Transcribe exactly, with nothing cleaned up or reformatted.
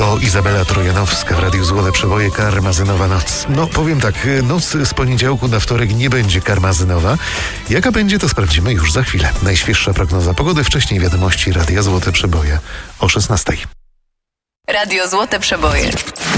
To Izabela Trojanowska w Radiu Złote Przeboje, karmazynowa noc. No powiem tak, noc z poniedziałku na wtorek nie będzie karmazynowa. Jaka będzie, to sprawdzimy już za chwilę. Najświeższa prognoza pogody, wcześniej wiadomości Radia Złote Przeboje o szesnastej. Radio Złote Przeboje.